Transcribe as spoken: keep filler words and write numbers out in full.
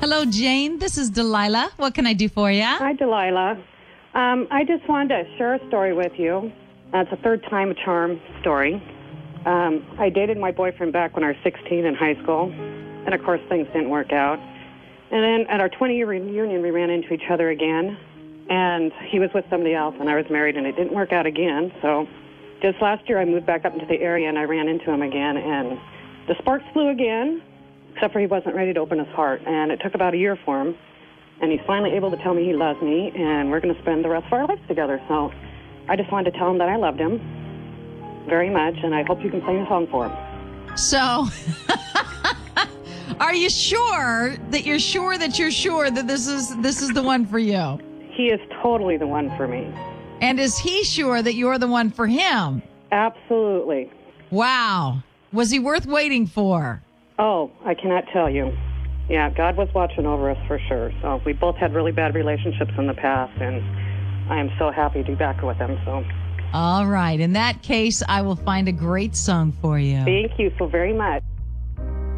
Hello, Jane. This is Delilah. What can I do for you? Hi, Delilah. Um, I just wanted to share a story with you. Uh, it's a third time a charm story. Um, I dated my boyfriend back when I was sixteen in high school, and of course things didn't work out. And then at our twenty-year reunion, we ran into each other again, and he was with somebody else, and I was married, and it didn't work out again. So just last year, I moved back up into the area, and I ran into him again, and the sparks flew again, except for he wasn't ready to open his heart, and it took about a year for him, and he's finally able to tell me he loves me, and we're going to spend the rest of our lives together. So I just wanted to tell him that I loved him very much, and I hope you can sing a song for him. So, are you sure that you're sure that you're sure that this is this is the one for you? He is totally the one for me. And is he sure that you're the one for him? Absolutely. Wow. Was he worth waiting for? Oh, I cannot tell you. Yeah, God was watching over us for sure. So we both had really bad relationships in the past, and I am so happy to be back with him. So. All right. In that case, I will find a great song for you. Thank you so very much.